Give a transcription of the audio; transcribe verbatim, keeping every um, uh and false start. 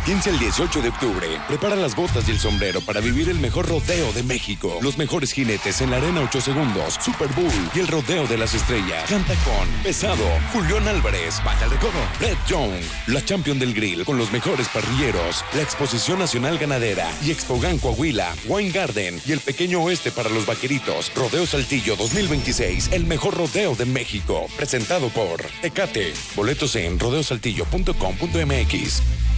quince al dieciocho de octubre. Prepara las botas y el sombrero para vivir el mejor rodeo de México. Los mejores jinetes en la arena ocho segundos, Super Bowl y el rodeo de las estrellas. Canta con Pesado, Julián Álvarez, Baja el Recodo, Brett Young, la Champion del Grill con los mejores parrilleros, la Exposición Nacional Ganadera y Expogan Coahuila, Wine Garden y el Pequeño Oeste para los vaqueritos. Rodeo Saltillo dos mil veintiséis, el mejor rodeo de México. Presentado por Tecate. Boletos en rodeo saltillo punto com punto m x.